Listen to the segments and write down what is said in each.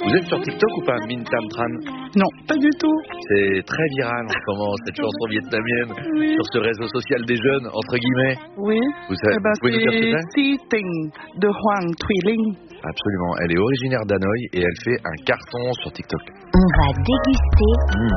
Vous êtes sur TikTok ou pas, Minh Tam Tran? Non, pas du tout. C'est très viral en ce moment, cette chanson vietnamienne, Oui. sur ce réseau social des jeunes, entre guillemets. Oui. Vous savez, vous pouvez nous dire ce que c'est Si Tình de Hoàng Thùy Linh. Absolument, elle est originaire d'Hanoï et elle fait un carton sur TikTok. On va déguster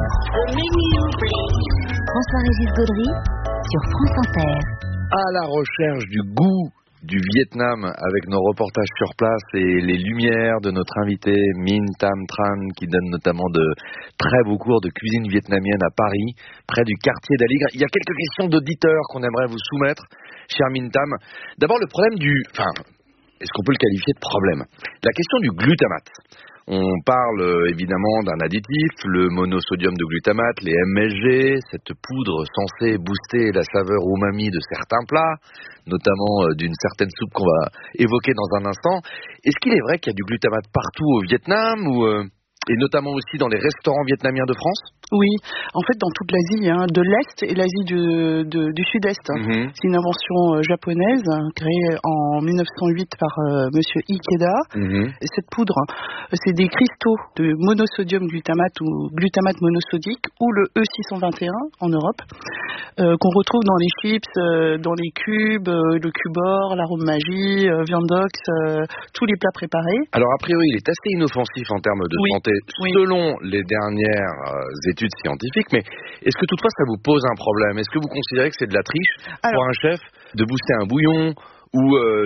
François-Régis Gaudry sur France Inter. À la recherche du goût du Vietnam avec nos reportages sur place et les lumières de notre invité Minh Tam Tran qui donne notamment de très beaux cours de cuisine vietnamienne à Paris, près du quartier d'Aligre. Il y a quelques questions d'auditeurs qu'on aimerait vous soumettre, cher Minh Tam. D'abord le problème est-ce qu'on peut le qualifier de problème? La question du glutamate. On parle évidemment d'un additif, le monosodium de glutamate, les MSG, cette poudre censée booster la saveur umami de certains plats, notamment d'une certaine soupe qu'on va évoquer dans un instant. Est-ce qu'il est vrai qu'il y a du glutamate partout au Vietnam et notamment aussi dans les restaurants vietnamiens de France? Oui, en fait dans toute l'Asie, de l'Est et l'Asie du Sud-Est. Mm-hmm. C'est une invention japonaise créée en 1908 par monsieur Ikeda. Mm-hmm. Et cette poudre, c'est des cristaux de monosodium glutamate ou glutamate monosodique ou le E621 en Europe, qu'on retrouve dans les chips, dans les cubes, le cubor, l'arôme magie, viandox, tous les plats préparés. Alors a priori, il est assez inoffensif en termes de santé, selon les dernières études scientifiques, mais est-ce que toutefois ça vous pose un problème? Est-ce que vous considérez que c'est de la triche pour un chef de booster un bouillon ou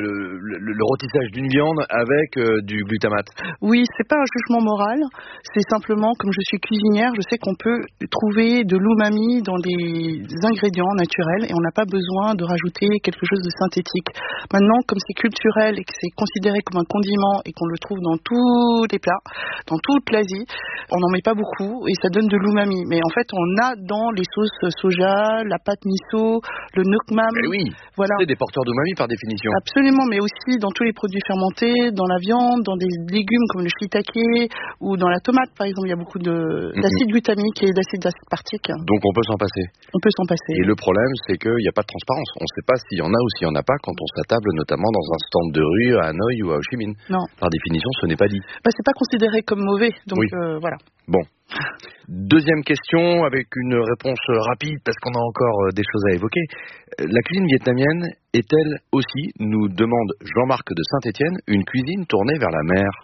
le rôtissage d'une viande avec du glutamate? Oui, c'est pas un jugement moral, c'est simplement, comme je suis cuisinière, je sais qu'on peut trouver de l'umami dans des ingrédients naturels et on n'a pas besoin de rajouter quelque chose de synthétique. Maintenant, comme c'est culturel et que c'est considéré comme un condiment et qu'on le trouve dans tous les plats, dans toute l'Asie, on n'en met pas beaucoup et ça donne de l'umami. Mais en fait, on a dans les sauces soja, la pâte miso, le nukmam. Mais oui, voilà. C'est des porteurs d'umami par définition. Absolument, mais aussi dans tous les produits fermentés, dans la viande, dans des légumes comme le shiitake ou dans la tomate, par exemple, il y a beaucoup d'acide glutamique et d'acide aspartique. Donc on peut s'en passer. On peut s'en passer. Et le problème, c'est qu'il n'y a pas de transparence. On ne sait pas s'il y en a ou s'il n'y en a pas quand on s'attable notamment dans un stand de rue à Hanoï ou à Ho Chi Minh. Non. Par définition, ce n'est pas dit. C'est pas considéré comme mauvais, donc voilà. Bon. Deuxième question avec une réponse rapide parce qu'on a encore des choses à évoquer. La cuisine vietnamienne est-elle aussi, nous demande Jean-Marc de Saint-Étienne, une cuisine tournée vers la mer?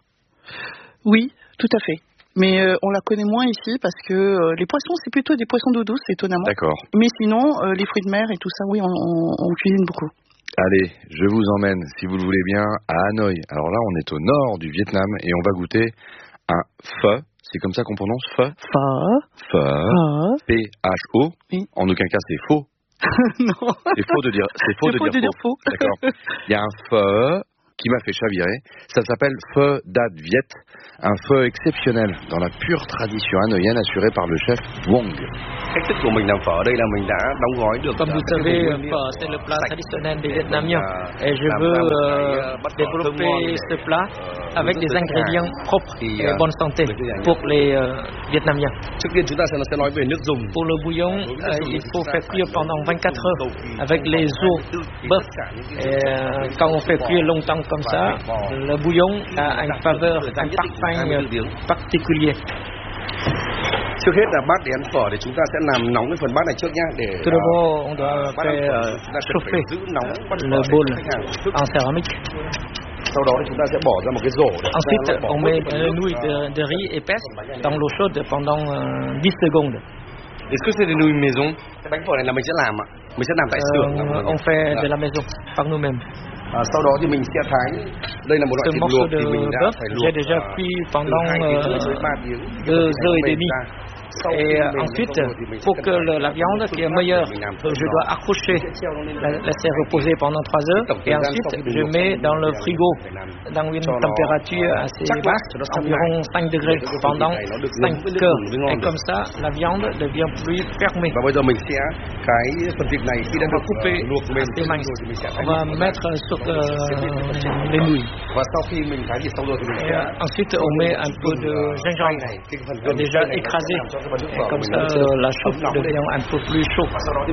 Oui, tout à fait. Mais on la connaît moins ici parce que les poissons, c'est plutôt des poissons d'eau douce, étonnamment. D'accord. Mais sinon, les fruits de mer et tout ça, oui, on cuisine beaucoup. Allez, je vous emmène, si vous le voulez bien, à Hanoï. Alors là, on est au nord du Vietnam et on va goûter un pho. C'est comme ça qu'on prononce pho? Pho. P-H-O. Oui. En aucun cas, c'est faux. Non. C'est faux de dire faux. D'accord. Il y a un pho qui m'a fait chavirer. Ça s'appelle pho Dat Viet, un pho exceptionnel dans la pure tradition hanoïenne assurée par le chef Wong. Comme vous savez, pho, c'est le plat traditionnel des Vietnamiens. Et je veux développer ce plat avec des ingrédients propres et bonne santé pour les Vietnamiens. Pour le bouillon, il faut faire cuire pendant 24 heures avec les os bœuf. Et quand on fait cuire longtemps comme ça, le bouillon a une faveur, un parfum particulier. Trước hết là bát để ăn phở thì chúng ta sẽ làm nóng cái phần bát này trước nhá để Tout d'abord, on doit faire chauffer le bol en céramique. Sau đó thì chúng ta sẽ bỏ ra một cái rổ. Ensuite, on met une nouille de riz épaisse dans l'eau chaude pendant 10 secondes. Est-ce que c'est des nouilles maison? Cái bánh phở này là mình sẽ làm ạ. Mình sẽ làm tại xưởng. On fait de la maison par nous-mêmes. Sau đó thì mình sẽ thái. Đây là một loại Ce thịt morceau luộc de thì mình đã bœuf, phải luộc. j'ai déjà cuit pendant 2 heures et demie. Et ensuite, pour que la viande qui est meilleure, je dois accrocher, laisser reposer pendant 3 heures. Et ensuite, je mets dans le frigo, dans une température assez basse, environ 5 degrés, pendant 5 heures. Et comme ça, la viande devient plus fermée. Và bây giờ mình sẽ cái phần thịt này khi đã On va được couper luộc mềm assez mince. rồi thì mình sẽ On va mettre sur les nouilles. Và sau khi mình thái thịt xong rồi thì mình Et sẽ ensuite, on met un peu de gingembre déjà écrasé Et comme ça, la soupe devient un peu plus chaude.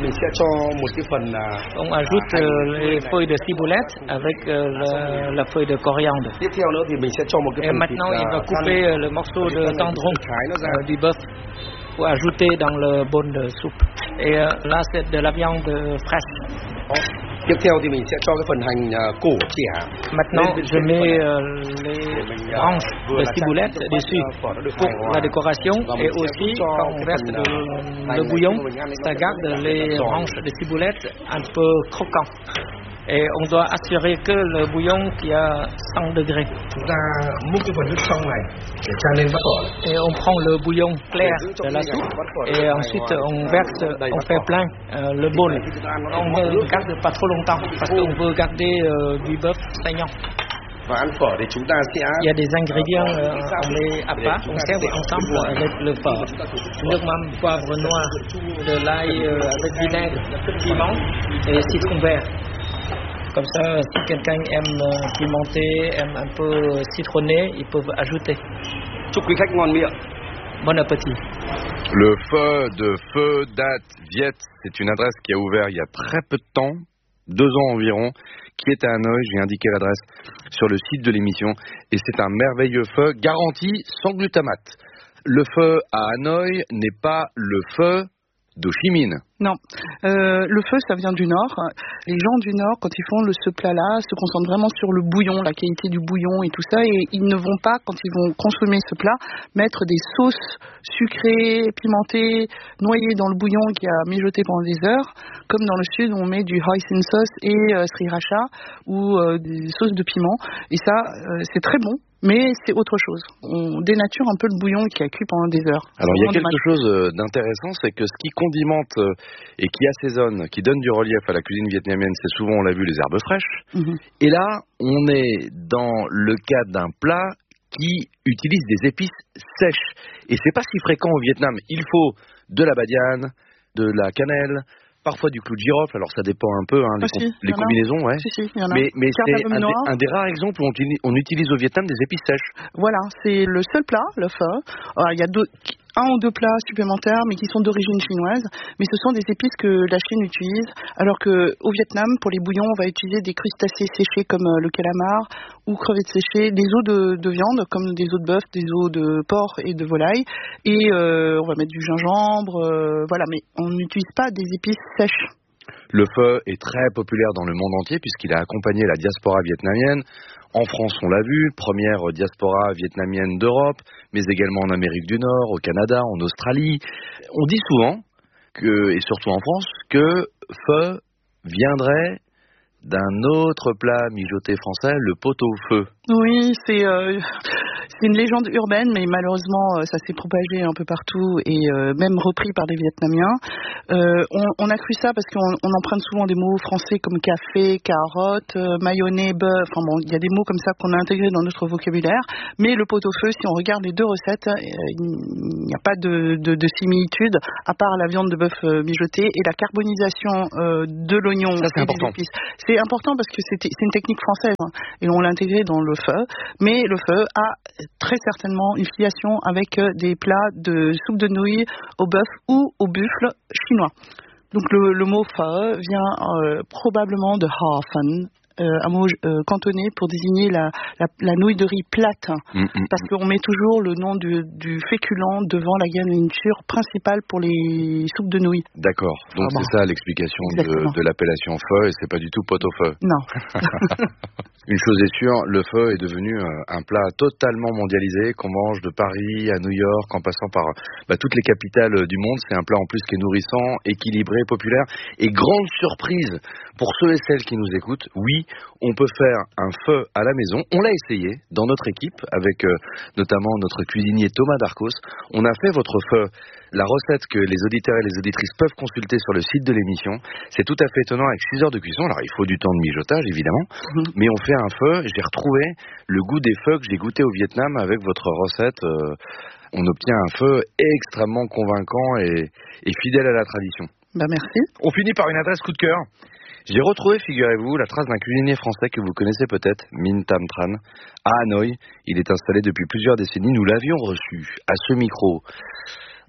On ajoute les feuilles de ciboulette avec la feuille de coriandre. Et maintenant, il va couper le morceau de tendron du bœuf pour ajouter dans le bol de soupe. Et là, c'est de la viande fraîche. Maintenant, je mets les branches de ciboulette dessus pour la décoration. Et aussi, quand on verse le bouillon, ça garde les branches de ciboulette un peu croquants. Et on doit assurer que le bouillon qui a 100 degrés. Et on prend le bouillon clair de la soupe et ensuite on fait plein le bol. On ne garde pas trop longtemps parce qu'on veut garder du bœuf saignant. Il y a des ingrédients, on les à part, on sert ensemble avec le phở. Nước mắm, poivre noir, de l'ail avec vinaigre, piment et citron vert. Comme ça, si quelqu'un aime pimenter, aime un peu citronné, ils peuvent ajouter. Bon appétit. Le Pho de Pho Dat Viet, c'est une adresse qui a ouvert il y a très peu de temps, 2 ans environ, qui est à Hanoï. J'ai indiqué l'adresse sur le site de l'émission. Et c'est un merveilleux pho garanti sans glutamate. Le pho à Hanoï n'est pas le pho d'Ho Chi Minh. Non. Le pho, ça vient du Nord. Les gens du Nord, quand ils font ce plat-là, se concentrent vraiment sur le bouillon, la qualité du bouillon et tout ça. Et ils ne vont pas, quand ils vont consommer ce plat, mettre des sauces sucrées, pimentées, noyées dans le bouillon qui a mijoté pendant des heures. Comme dans le Sud, on met du hoisin sauce et sriracha ou des sauces de piment. Et ça, c'est très bon. Mais c'est autre chose. On dénature un peu le bouillon qui a cuit pendant des heures. Alors il y a quelque chose d'intéressant, c'est que ce qui condimente et qui assaisonne, qui donne du relief à la cuisine vietnamienne, c'est souvent, on l'a vu, les herbes fraîches. Et là, on est dans le cas d'un plat qui utilise des épices sèches. Et c'est pas si fréquent au Vietnam. Il faut de la badiane, de la cannelle, parfois du clou de girofle, alors ça dépend un peu, hein, les combinaisons, ouais. Si, il y en a. Mais c'est un des rares exemples où on utilise au Vietnam des épices sèches. Voilà, c'est le seul plat, le pho. Il y a 1 ou 2 plats supplémentaires, mais qui sont d'origine chinoise. Mais ce sont des épices que la Chine utilise, alors qu'au Vietnam, pour les bouillons, on va utiliser des crustacés séchés comme le calamar ou crevettes séchées, des os de viande comme des os de bœuf, des os de porc et de volaille. Et on va mettre du gingembre, voilà. Mais on n'utilise pas des épices sèches. Le pho est très populaire dans le monde entier puisqu'il a accompagné la diaspora vietnamienne. En France, on l'a vu, première diaspora vietnamienne d'Europe, mais également en Amérique du Nord, au Canada, en Australie. On dit souvent, et surtout en France, que pho viendrait d'un autre plat mijoté français, le pot-au-feu. Oui, c'est une légende urbaine, mais malheureusement, ça s'est propagé un peu partout et même repris par des Vietnamiens. On a cru ça parce qu'on emprunte souvent des mots français comme café, carotte, mayonnaise, bœuf. Enfin bon, il y a des mots comme ça qu'on a intégrés dans notre vocabulaire. Mais le pot-au-feu, si on regarde les 2 recettes, il n'y a pas de similitude, à part la viande de bœuf mijotée et la carbonisation de l'oignon. Ça, c'est important. C'est important parce que c'est une technique française, hein, et on l'a intégré dans le pho. Mais le pho a très certainement une filiation avec des plats de soupe de nouilles au bœuf ou au buffle chinois. Donc le mot pho vient probablement de ha fan, un mot cantonné pour désigner la nouille de riz plate, parce qu'on met toujours le nom du féculent devant la garniture principale pour les soupes de nouilles. D'accord, donc c'est ça l'explication de l'appellation pho, et c'est pas du tout pot-au-feu. Non. Une chose est sûre, le pho est devenu un plat totalement mondialisé, qu'on mange de Paris à New York, en passant par toutes les capitales du monde. C'est un plat en plus qui est nourrissant, équilibré, populaire. Et grande surprise pour ceux et celles qui nous écoutent, oui, on peut faire un pho à la maison. On l'a essayé dans notre équipe, avec notamment notre cuisinier Thomas Darcos. On a fait votre pho. La recette que les auditeurs et les auditrices peuvent consulter sur le site de l'émission, c'est tout à fait étonnant avec 6 heures de cuisson. Alors il faut du temps de mijotage évidemment, mais on fait un pho. J'ai retrouvé le goût des pho que j'ai goûté au Vietnam avec votre recette. On obtient un pho extrêmement convaincant et fidèle à la tradition. Merci. On finit par une adresse coup de cœur. J'ai retrouvé, figurez-vous, la trace d'un cuisinier français que vous connaissez peut-être, Minh Tam Tran, à Hanoï. Il est installé depuis plusieurs décennies. Nous l'avions reçu à ce micro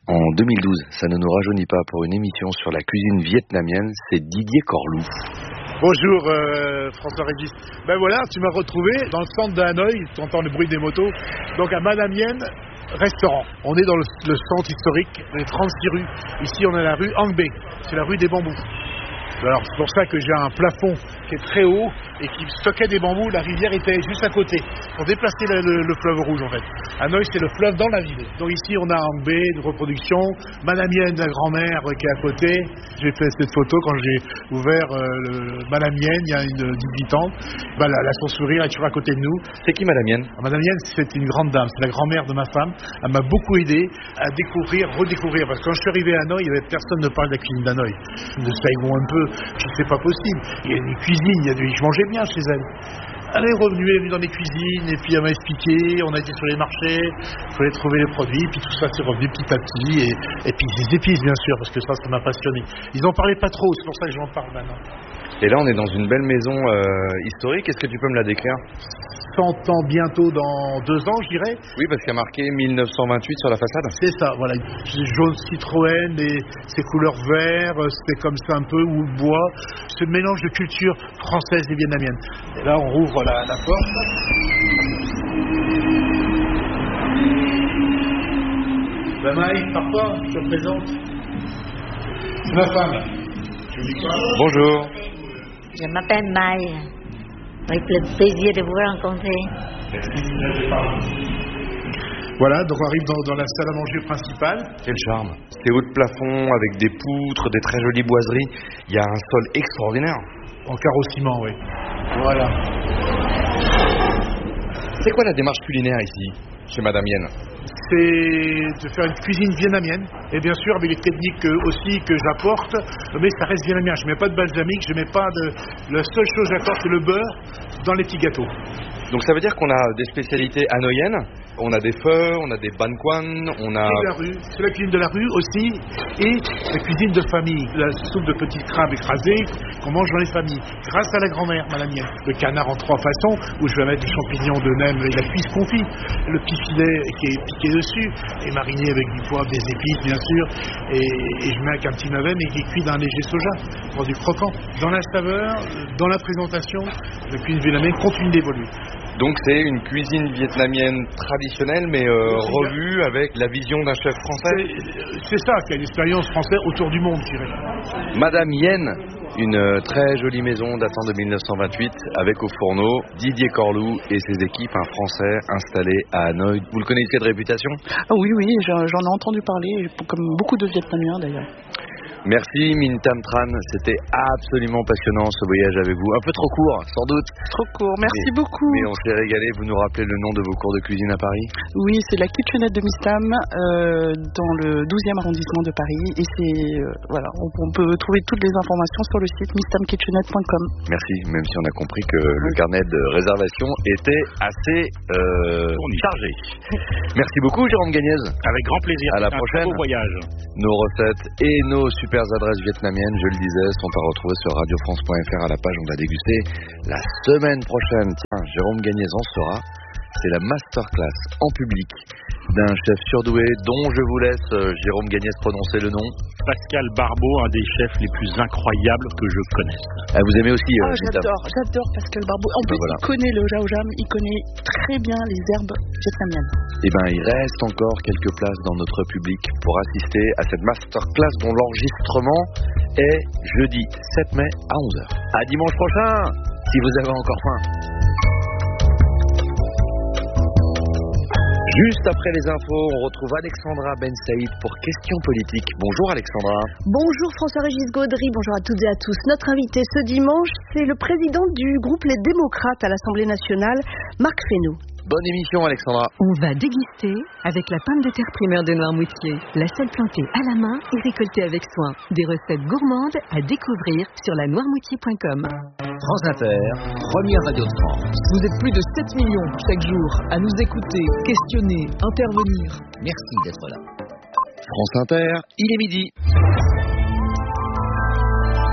en 2012. Ça ne nous rajeunit pas pour une émission sur la cuisine vietnamienne, c'est Didier Corlou. Bonjour François-Régis. Ben voilà, tu m'as retrouvé dans le centre de Hanoï, tu entends le bruit des motos, donc à Madame Yen, restaurant. On est dans le centre historique, les 36 rues. Ici on est à la rue Hang Bae, c'est la rue des bambous. Alors c'est pour ça que j'ai un plafond qui est très haut et qui stockait des bambous. La rivière était juste à côté pour déplacer le fleuve rouge en fait. Hanoï c'est le fleuve dans la ville. Donc ici on a Hang Bae, une reproduction. Madame Yen, la grand-mère qui est à côté. J'ai fait cette photo quand j'ai ouvert Madame Yen il y a 18 ans. Ben, elle a son sourire, elle est toujours à côté de nous. C'est qui Madame Yen? Madame Yen c'est une grande dame, c'est la grand-mère de ma femme. Elle m'a beaucoup aidé à découvrir, redécouvrir. Parce que quand je suis arrivé à Hanoï, il y avait personne ne parle de la cuisine d'Hanoï. De Saigon un peu. C'est pas possible. Il y a une cuisine, je mangeais bien chez elle. Elle est revenue dans les cuisines et puis elle m'a expliqué, on a été sur les marchés, il fallait trouver les produits, puis tout ça c'est revenu petit à petit et puis les épices bien sûr, parce que ça m'a passionné. Ils en parlaient pas trop, c'est pour ça que j'en parle maintenant. Et là on est dans une belle maison historique, est-ce que tu peux me la décrire? 100 ans bientôt dans 2 ans je dirais. Oui, parce qu'il y a marqué 1928 sur la façade. C'est ça, voilà, jaune Citroën et ces couleurs vert, c'était comme ça un peu, ou bois, ce mélange de culture française et vietnamienne. Et là on rouvre la porte. Ben Maï, parfois, je te présente. C'est ma femme. Tu dis quoi? Bonjour. Je m'appelle Maï. Avec le plaisir de vous rencontrer. Voilà, donc on arrive dans la salle à manger principale. Quel charme. C'est haut de plafond avec des poutres, des très jolies boiseries. Il y a un sol extraordinaire. En carreau-ciment, oui. Voilà. C'est quoi la démarche culinaire ici, chez Madame Yen? C'est de faire une cuisine vietnamienne, et bien sûr avec les techniques aussi que j'apporte, mais ça reste vietnamien. Je ne mets pas de balsamique, je ne mets pas de... La seule chose que j'apporte, c'est le beurre dans les petits gâteaux. Donc ça veut dire qu'on a des spécialités hanoïennes, on a des feux, on a des ban quan, on a... La rue, c'est la cuisine de la rue aussi, et la cuisine de famille, la soupe de petits crabes écrasés qu'on mange dans les familles, grâce à la grand-mère, Madame Yen. Le canard en 3 façons, où je vais mettre des champignons de nem et la cuisse confit, le petit filet qui est piqué dessus, et mariné avec du poivre, des épices bien sûr, et je mets avec un petit navet mais qui est cuit dans un léger soja, pour du croquant. Dans la saveur, dans la présentation, la cuisine vietnamienne continue d'évoluer. Donc c'est une cuisine vietnamienne traditionnelle mais revue avec la vision d'un chef français. C'est ça, qui a une expérience française autour du monde, je dirais. Madame Yen, une très jolie maison datant de 1928 avec au fourneau Didier Corlou et ses équipes, un Français installé à Hanoï. Vous le connaissez de réputation? Ah oui, j'en ai entendu parler, comme beaucoup de Vietnamiens d'ailleurs. Merci Minh Tam Tran, c'était absolument passionnant ce voyage avec vous. Un peu trop court, sans doute. Trop court, merci beaucoup. Mais on s'est régalé. Vous nous rappelez le nom de vos cours de cuisine à Paris? Oui, c'est la kitchenette de Miss Tam dans le 12e arrondissement de Paris. Et c'est voilà, on peut trouver toutes les informations sur le site misstamkitchenette.com. Merci, même si on a compris que le carnet de réservation était assez chargé. Merci beaucoup Jérôme Gagnez. Avec grand plaisir. À la prochaine. Un beau voyage. Nos recettes et nos super adresses vietnamiennes, je le disais, sont à retrouver sur radiofrance.fr à la page où on va déguster la semaine prochaine. Tiens, Jérôme Gagnez en sera. C'est la masterclass en public d'un chef surdoué dont je vous laisse, Jérôme Gagnez, prononcer le nom. Pascal Barbeau, un des chefs les plus incroyables que je connaisse. Ah, vous aimez aussi j'adore Pascal Barbeau. En plus, il connaît le Jao Jam, il connaît très bien les herbes vietnamiennes. Eh bien, il reste encore quelques places dans notre public pour assister à cette masterclass dont l'enregistrement est jeudi 7 mai à 11h. À dimanche prochain, si vous avez encore faim. Juste après les infos, on retrouve Alexandra Ben Saïd pour Questions politiques. Bonjour Alexandra. Bonjour François-Régis Gaudry, bonjour à toutes et à tous. Notre invité ce dimanche, c'est le président du groupe Les Démocrates à l'Assemblée nationale, Marc Fesneau. Bonne émission Alexandra. On va déguster avec la pomme de terre primeur de Noirmoutier. La seule plantée à la main et récoltée avec soin. Des recettes gourmandes à découvrir sur lanoirmoutier.com. France Inter, première radio de France. Vous êtes plus de 7 millions chaque jour à nous écouter, questionner, intervenir. Merci d'être là. France Inter, il est midi.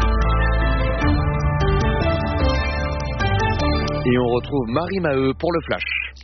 Et on retrouve Marie Maheu pour le Flash.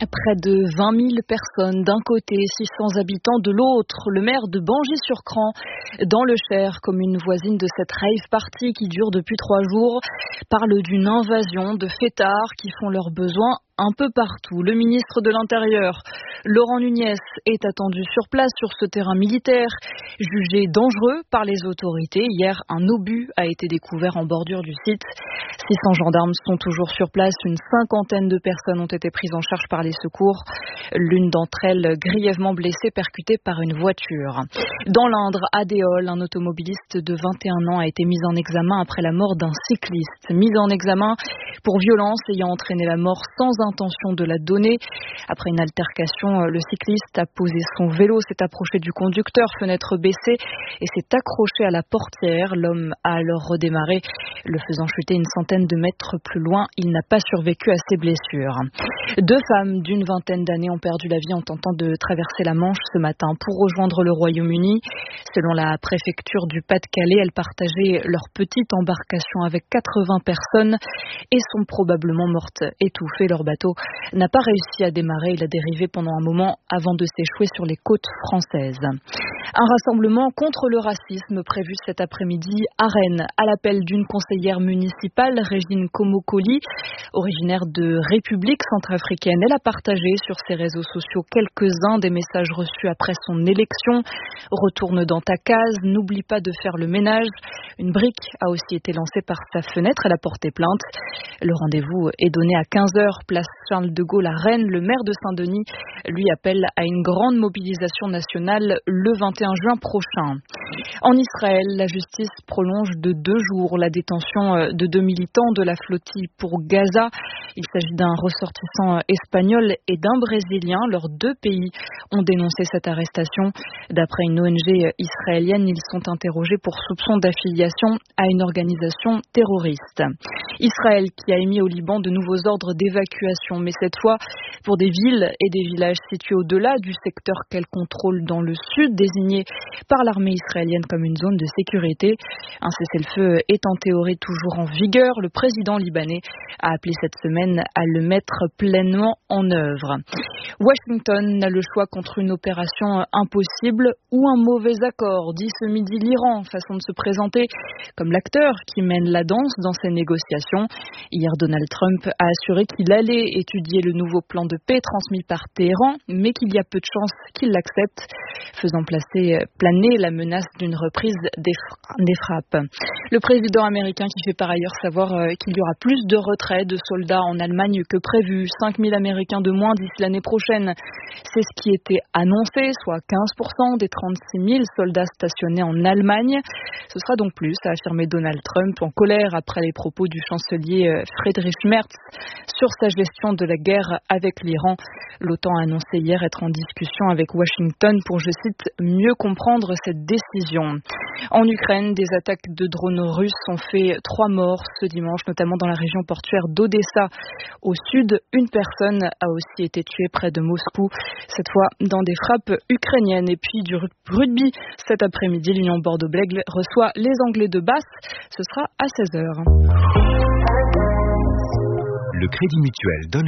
Près de 20 000 personnes d'un côté, 600 habitants de l'autre. Le maire de Bangis-sur-Cran, dans le Cher, commune voisine de cette rave party qui dure depuis 3 jours, parle d'une invasion de fêtards qui font leurs besoins un peu partout. Le ministre de l'Intérieur, Laurent Nunez, est attendu sur place sur ce terrain militaire, jugé dangereux par les autorités. Hier, un obus a été découvert en bordure du site. 600 gendarmes sont toujours sur place. Une 50aine de personnes ont été prises en charge par les secours. L'une d'entre elles grièvement blessée, percutée par une voiture. Dans l'Indre, à Déol, un automobiliste de 21 ans a été mis en examen après la mort d'un cycliste. Mis en examen pour violence ayant entraîné la mort sans intention de la donner. Après une altercation, le cycliste a posé son vélo, s'est approché du conducteur, fenêtre baissée, et s'est accroché à la portière. L'homme a alors redémarré, le faisant chuter une centaine de mètres plus loin. Il n'a pas survécu à ses blessures. 2 femmes d'une vingtaine d'années ont perdu la vie en tentant de traverser la Manche ce matin pour rejoindre le Royaume-Uni. Selon la préfecture du Pas-de-Calais, elles partageaient leur petite embarcation avec 80 personnes et sont probablement mortes étouffées. Leur bateau n'a pas réussi à démarrer. Il a dérivé pendant un moment avant de s'échouer sur les côtes françaises. Un rassemblement contre le racisme prévu cet après-midi à Rennes, à l'appel d'une conseillère municipale, Régine Komokoli, originaire de République centrafricaine. Elle a partagé sur ses réseaux sociaux quelques-uns des messages reçus après son élection. Retourne dans ta case, n'oublie pas de faire le ménage. Une brique a aussi été lancée par sa fenêtre. Elle a porté plainte. Le rendez-vous est donné à 15h, place Charles de Gaulle à Rennes. Le maire de Saint-Denis lui appelle à une grande mobilisation nationale le 21 juin prochain. En Israël, la justice prolonge de 2 jours la détention de 2 militants de la flottille pour Gaza. Il s'agit d'un ressortissant espagnol et d'un brésilien. Leurs 2 pays ont dénoncé cette arrestation. D'après une ONG israélienne, ils sont interrogés pour soupçon d'affiliation à une organisation terroriste. Israël qui a émis au Liban de nouveaux ordres d'évacuation, mais cette fois pour des villes et des villages situés au-delà du secteur qu'elle contrôle dans le sud, désigné par l'armée israélienne comme une zone de sécurité. Un cessez-le-feu est en théorie toujours en vigueur. Le président libanais a appelé cette semaine à le mettre pleinement en œuvre. Washington n'a le choix contre une opération impossible ou un mauvais accord, dit ce midi l'Iran, façon de se présenter comme l'acteur qui mène la danse dans ces négociations. Hier, Donald Trump a assuré qu'il allait étudier le nouveau plan de paix transmis par Téhéran, mais qu'il y a peu de chances qu'il l'accepte, faisant planer la menace d'une reprise des frappes. Le président américain qui fait par ailleurs savoir qu'il y aura plus de retraits de soldats en Allemagne que prévu, 5 000 Américains de moins d'ici l'année prochaine. C'est ce qui était annoncé, soit 15% des 36 000 soldats stationnés en Allemagne. Ce sera donc plus, a affirmé Donald Trump, en colère après les propos du chancelier Friedrich Merz sur sa gestion de la guerre avec l'Iran. L'OTAN a annoncé hier être en discussion avec Washington pour, je cite, mieux comprendre cette décision. En Ukraine, des attaques de drones russes ont fait 3 morts ce dimanche, notamment dans la région portuaire d'Odessa. Au sud, une personne a aussi été tuée près de Moscou, cette fois dans des frappes ukrainiennes. Et puis du rugby, cet après-midi, l'Union Bordeaux-Bègles reçoit les Anglais de Basse. Ce sera à 16h. Le Crédit Mutuel donne